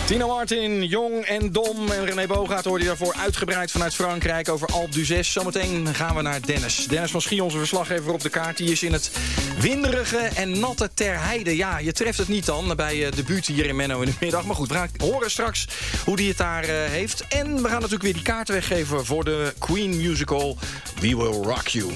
Tino Martin, Jong en Dom en René Bogaert hoorde je daarvoor uitgebreid vanuit Frankrijk over Alpe d'Huez. Zometeen gaan we naar Dennis. Dennis van Schie, onze verslaggever op de kaart. Die is in het winderige en natte Ter Heide. Ja, je treft het niet dan bij de buurt hier in Menno in de middag. Maar goed, we gaan horen straks hoe die het daar heeft. En we gaan natuurlijk weer die kaarten weggeven voor de Queen musical We Will Rock You.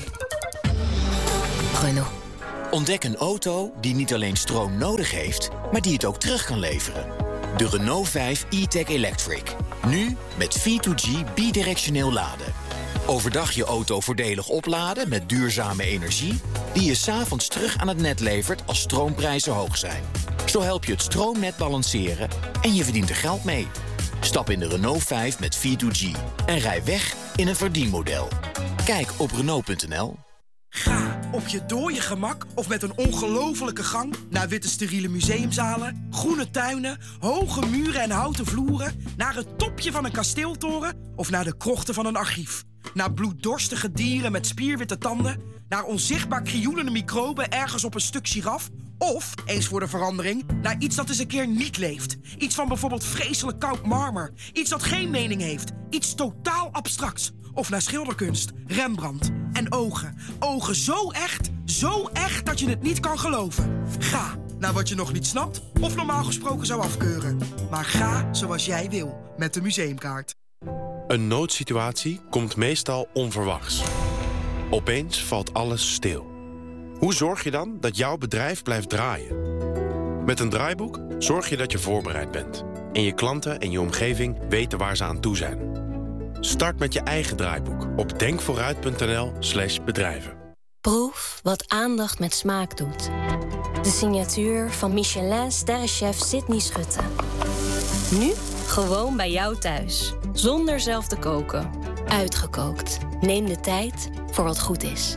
Renault. Ontdek een auto die niet alleen stroom nodig heeft, maar die het ook terug kan leveren. De Renault 5 e-Tech Electric. Nu met V2G bidirectioneel laden. Overdag je auto voordelig opladen met duurzame energie, die je 's avonds terug aan het net levert als stroomprijzen hoog zijn. Zo help je het stroomnet balanceren en je verdient er geld mee. Stap in de Renault 5 met V2G en rij weg in een verdienmodel. Kijk op Renault.nl. Ga op je dode gemak of met een ongelofelijke gang naar witte steriele museumzalen, groene tuinen, hoge muren en houten vloeren, naar het topje van een kasteeltoren of naar de krochten van een archief. Naar bloeddorstige dieren met spierwitte tanden, naar onzichtbaar krioelende microben ergens op een stuk giraf, of, eens voor de verandering, naar iets dat eens een keer niet leeft. Iets van bijvoorbeeld vreselijk koud marmer. Iets dat geen mening heeft. Iets totaal abstracts. Of naar schilderkunst, Rembrandt en ogen. Ogen zo echt dat je het niet kan geloven. Ga naar wat je nog niet snapt of normaal gesproken zou afkeuren. Maar ga zoals jij wil met de museumkaart. Een noodsituatie komt meestal onverwachts. Opeens valt alles stil. Hoe zorg je dan dat jouw bedrijf blijft draaien? Met een draaiboek zorg je dat je voorbereid bent. En je klanten en je omgeving weten waar ze aan toe zijn. Start met je eigen draaiboek op denkvooruit.nl/bedrijven. Proef wat aandacht met smaak doet. De signatuur van Michelin-sterrenchef Sydney Schutte. Nu gewoon bij jou thuis. Zonder zelf te koken. Uitgekookt. Neem de tijd voor wat goed is.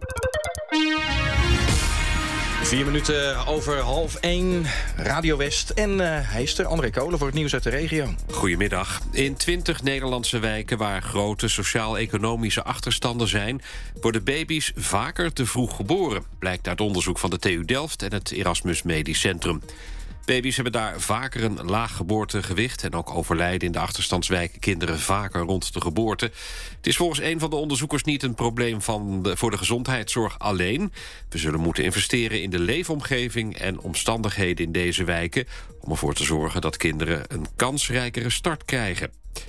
4 minuten over 12:30, Radio West. En hij is er, André Kolen, voor het nieuws uit de regio. Goedemiddag. In 20 Nederlandse wijken waar grote sociaal-economische achterstanden zijn, worden baby's vaker te vroeg geboren. Blijkt uit onderzoek van de TU Delft en het Erasmus Medisch Centrum. Baby's hebben daar vaker een laag geboortegewicht en ook overlijden in de achterstandswijken kinderen vaker rond de geboorte. Het is volgens een van de onderzoekers niet een probleem voor de gezondheidszorg alleen. We zullen moeten investeren in de leefomgeving en omstandigheden in deze wijken om ervoor te zorgen dat kinderen een kansrijkere start krijgen.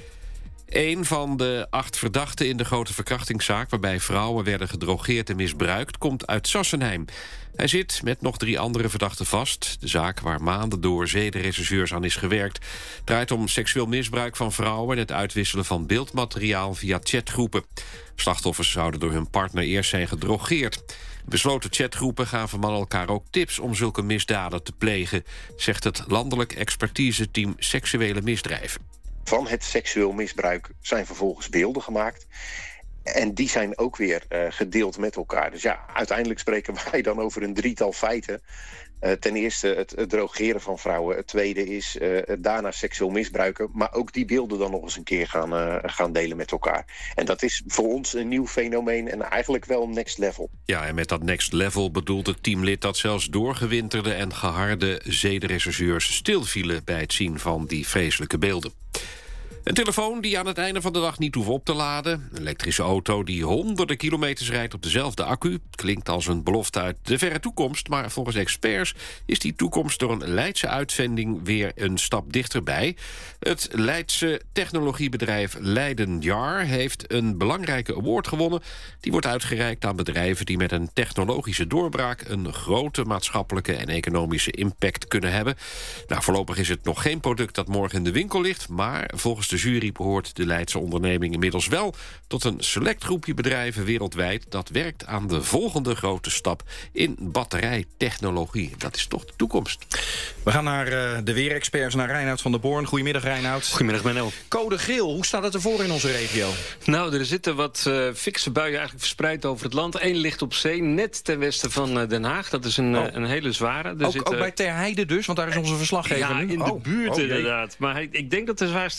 Een van de 8 verdachten in de grote verkrachtingszaak waarbij vrouwen werden gedrogeerd en misbruikt, komt uit Sassenheim. Hij zit met nog 3 andere verdachten vast. De zaak waar maanden door zedenrechercheurs aan is gewerkt draait om seksueel misbruik van vrouwen en het uitwisselen van beeldmateriaal via chatgroepen. Slachtoffers zouden door hun partner eerst zijn gedrogeerd. Besloten chatgroepen gaven mannen elkaar ook tips om zulke misdaden te plegen, zegt het landelijk expertiseteam seksuele misdrijven. Van het seksueel misbruik zijn vervolgens beelden gemaakt. En die zijn ook weer gedeeld met elkaar. Dus ja, uiteindelijk spreken wij dan over een 3-tal feiten. Ten eerste het drogeren van vrouwen. Het tweede is daarna seksueel misbruiken. Maar ook die beelden dan nog eens een keer gaan delen met elkaar. En dat is voor ons een nieuw fenomeen en eigenlijk wel next level. Ja, en met dat next level bedoelt het teamlid dat zelfs doorgewinterde en geharde zedenrechercheurs stilvielen bij het zien van die vreselijke beelden. Een telefoon die aan het einde van de dag niet hoeft op te laden. Een elektrische auto die honderden kilometers rijdt op dezelfde accu. Klinkt als een belofte uit de verre toekomst, maar volgens experts is die toekomst door een Leidse uitvinding weer een stap dichterbij. Het Leidse technologiebedrijf Leidenjar heeft een belangrijke award gewonnen. Die wordt uitgereikt aan bedrijven die met een technologische doorbraak een grote maatschappelijke en economische impact kunnen hebben. Nou, voorlopig is het nog geen product dat morgen in de winkel ligt, maar volgens de jury behoort de Leidse onderneming inmiddels wel tot een select groepje bedrijven wereldwijd dat werkt aan de volgende grote stap in batterijtechnologie. Dat is toch de toekomst. We gaan naar de weerexperts, naar Reinoud van der Born. Goedemiddag, Reinoud. Goedemiddag, Menno. Code geel, hoe staat het ervoor in onze regio? Nou, er zitten wat fikse buien eigenlijk verspreid over het land. Eén ligt op zee, net ten westen van Den Haag. Dat is een hele zware. Ook bij Ter Heide dus, want daar is onze verslaggever nu? Ja, in de buurt inderdaad. Maar ik denk dat de zwaarste punt net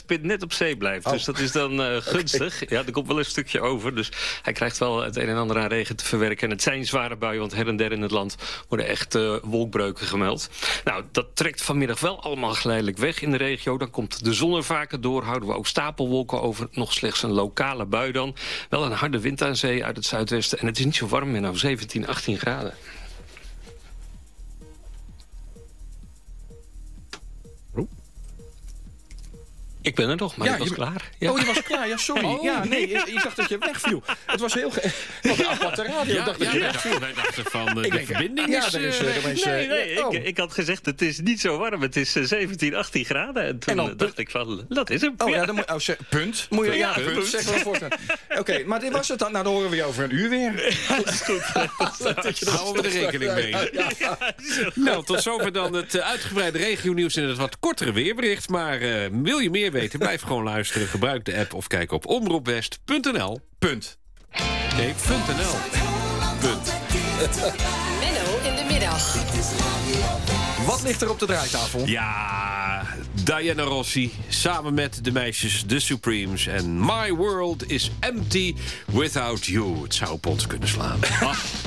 op zee blijft. Dus dat is dan gunstig. Ja, er komt wel een stukje over. Dus hij krijgt wel het een en ander aan regen te verwerken. En het zijn zware buien, want her en der in het land worden echt wolkbreuken gemeld. Nou, dat trekt vanmiddag wel allemaal geleidelijk weg in de regio. Dan komt de zon er vaker door. Houden we ook stapelwolken over. Nog slechts een lokale bui dan. Wel een harde wind aan zee uit het zuidwesten. En het is niet zo warm meer, nou 17, 18 graden. Ik ben er nog, maar ik was klaar. Ja. Oh, je was klaar? Ja, sorry. Oh, ja, nee, ik dacht dat je wegviel. Het was heel... Wat een aparte radio. Ik dacht dat je wegviel. Wij dachten van de verbinding is... Ik had gezegd, het is niet zo warm. Het is 17, 18 graden. En toen dacht ik van, dat is hem. Oh ja, dan punt. Moet je, punt. Zeg maar voor. Oké, maar dit was het dan. Nou, dan horen we je over een uur weer. Dat is goed. Houden we er rekening mee. Nou, tot zover dan het uitgebreide regionieuws in het wat kortere weerbericht. Maar wil je meer weten, blijf gewoon luisteren. Gebruik de app of kijk op omroepwest.nl. Punt. Nee, .nl. Punt. Menno in de middag. Wat ligt er op de draaitafel? Ja, Diana Rossi samen met de meisjes The Supremes. En My World is Empty Without You. Het zou op ons kunnen slaan.